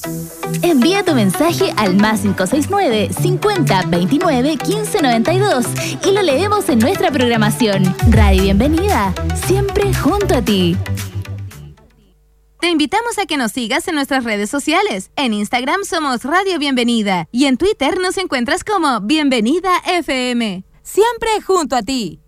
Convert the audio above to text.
Envía tu mensaje al +569 50 29 15 92 y lo leemos en nuestra programación. Radio Bienvenida, siempre junto a ti. Te invitamos a que nos sigas en nuestras redes sociales. En Instagram somos Radio Bienvenida y en Twitter nos encuentras como Bienvenida FM. Siempre junto a ti.